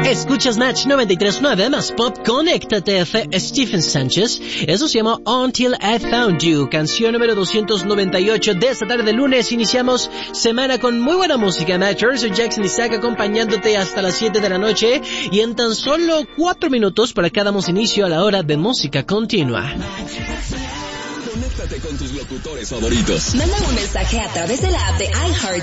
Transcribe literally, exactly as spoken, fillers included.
Escuchas Match noventa y tres punto nueve más Pop Connect T F. Stephen Sánchez. Eso se llama Until I Found You, canción número doscientos noventa y ocho de esta tarde de lunes. Iniciamos semana con muy buena música, Matchers. Soy Jackson Isaac acompañándote hasta las siete de la noche y en tan solo cuatro minutos para que damos inicio a la hora de música continua. Conéctate con tus locutores favoritos. Manda un mensaje a través de la app de iHeart